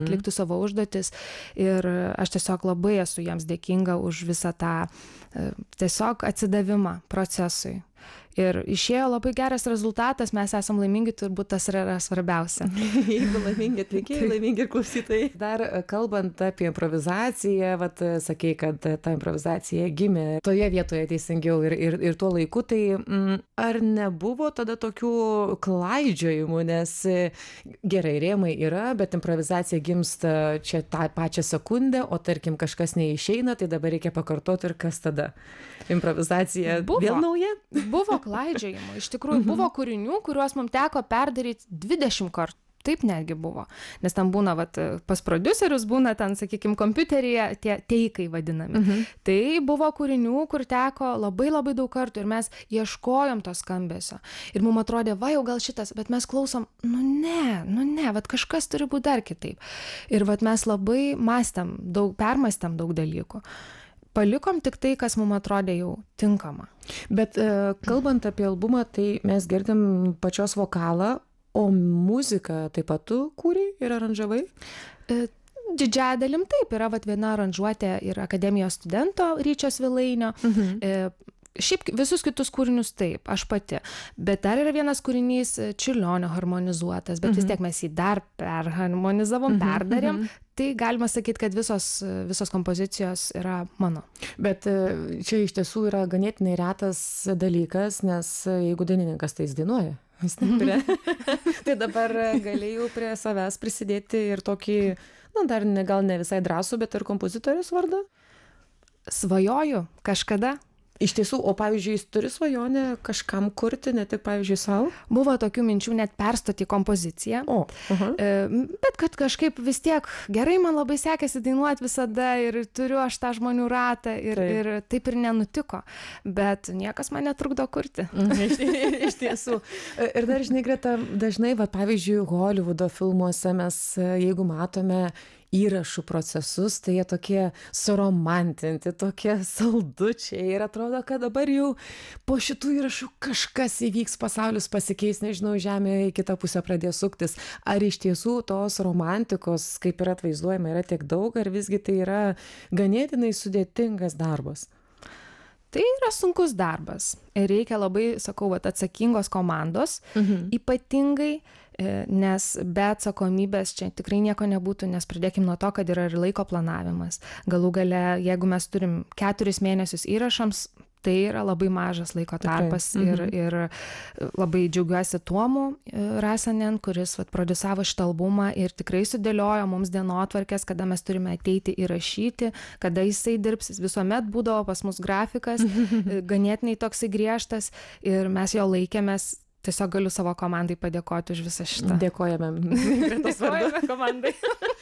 atliktų savo užduotis. Ir aš tiesiog labai esu jiems dėkinga už visą tą tiesiog atsidavimą procesui. Ir išėjo labai geras rezultatas, mes esam laimingi, turbūt tas yra svarbiausia. Jeigu laimingi atlikėjai, laimingi ir klausytojai. Dar kalbant apie improvizaciją, sakei, kad ta improvizacija gimė toje vietoje teisingiau ir tuo laiku, tai ar nebuvo tada tokių klaidžiojimų, nes gerai, rėmai yra, bet improvizacija gimsta čia tą pačią sekundę, o tarkim kažkas neišeina, tai dabar reikia pakartoti ir kas tada? Improvizacija vėl nauja? Buvo klaidžiojimų. Iš tikrųjų, buvo kūrinių, kuriuos mums teko perdaryti 20 kartų. Taip netgi buvo. Nes tam būna, pas prodiuserius būna ten, sakykime, kompiuteryje tie teikai vadinami. Tai buvo kūrinių, kur teko labai labai daug kartų ir mes ieškojom to skambesio. Ir mums atrodė, jau gal šitas, bet mes klausom, ne, kažkas turi būti dar kitaip. Ir mes labai permastėm daug dalykų. Palikom tik tai, kas mums atrodė jau tinkama. Bet kalbant apie albumą, tai mes girdim pačios vokalą, o muziką taip pat tu kūrei ir aranžavai? Didžiąja dalim taip, yra viena aranžuotė ir akademijos studento Ryčio Svilainio. Šiaip visus kitus kūrinius taip, aš pati. Bet dar yra vienas kūrinys Čiurlionio harmonizuotas, bet vis tiek mes jį dar perharmonizavom, perdarėm. Tai galima sakyti, kad visos kompozicijos yra mano. Bet čia iš tiesų yra ganėtinai retas dalykas, nes jeigu dainininkas tai jis dainuoja. Tai dabar galėjau prie savęs prisidėti ir tokį, dar gal ne visai drąsų, bet ir kompozitorius vardą. Svajoju kažkada. Iš tiesų, o pavyzdžiui, jis turi svajonę kažkam kurti, ne tik, pavyzdžiui, savo? Buvo tokių minčių net perstoti kompoziciją. Bet kad kažkaip vis tiek gerai man labai sekėsi dainuoti visada ir turiu aš tą žmonių ratą ir taip ir nenutiko. Bet niekas man netrukdo kurti. Iš tiesų. Ir dar, žinai, Greta, dažnai, pavyzdžiui, Holivudo filmuose mes, jeigu matome įrašų procesus, tai jie tokie suromantinti, tokie saldučiai ir atrodo, kad dabar jau po šitų įrašų kažkas įvyks, pasaulis pasikeis, nežinau, žemė į kitą pusę pradės suktis. Ar iš tiesų tos romantikos, kaip yra atvaizduojama, yra tiek daug, ar visgi tai yra ganėtinai sudėtingas darbas? Tai yra sunkus darbas ir reikia labai, sakau, atsakingos komandos, ypatingai, nes be atsakomybės čia tikrai nieko nebūtų, nes pradėkim nuo to, kad yra ir laiko planavimas. Galų gale, jeigu mes turim 4 mėnesius įrašams, tai yra labai mažas laiko tarpas ir labai džiaugiuosi Tuomu Rasanen, kuris prodiusavo šitą albumą ir tikrai sudėliojo mums dienotvarkės, kada mes turime ateiti įrašyti, kada jisai dirbs. Jis visuomet būdavo pas mus grafikas, ganėtinai toksai griežtas ir mes jo laikėmės. Tiesiog galiu savo komandai padėkoti už visą šitą. Dėkojame. Dėkojame komandai.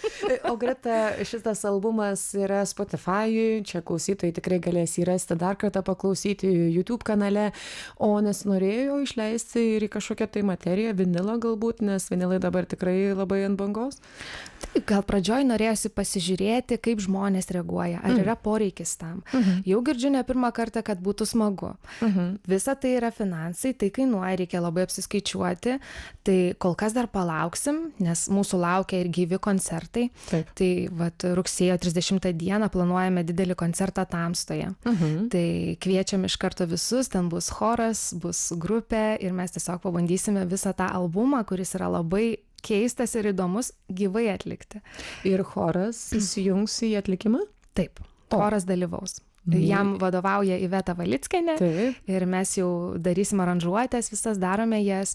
O Greta, šitas albumas yra Spotify, čia klausytojai tikrai galės įrasti dar kartą paklausyti YouTube kanale, o nesinorėjo išleisti ir į kažkokią tai materiją, vinilą galbūt, nes vinilai dabar tikrai labai ant bangos? Taip, gal pradžioj norėjosi pasižiūrėti, kaip žmonės reaguoja, ar yra poreikis tam. Jau girdžiu ne pirmą kartą, kad būtų smagu. Visa tai yra finansai, tai kainuoja, reikia labai apsiskaičiuoti, tai kol kas dar palauksim, nes mūsų laukia ir gyvi koncertai. Taip. Tai rugsėjo 30 dieną planuojame didelį koncertą Tamstoje. Tai kviečiam iš karto visus, ten bus choras, bus grupė ir mes tiesiog pabandysime visą tą albumą, kuris yra labai keistas ir įdomus, gyvai atlikti. Ir choras įsijungs į atlikimą? Taip, choras dalyvaus. Jam vadovauja Iveta Valickienė ir mes jau darysim aranžuotės, visas darome jas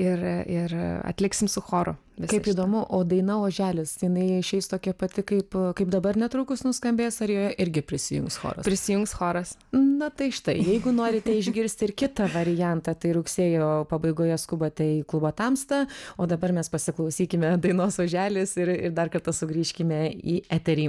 ir atliksim su choru. Kaip įdomu, o daina Oželis, jinai išeis tokia pati, kaip dabar netrukus nuskambės, ar joje irgi prisijungs choras? Prisijungs choras. Na tai štai, jeigu norite išgirsti ir kitą variantą, tai rugsėjo pabaigoje skubate į klubą Tamsta, o dabar mes pasiklausykime dainos Oželis ir dar kartą sugrįžkime į eterį.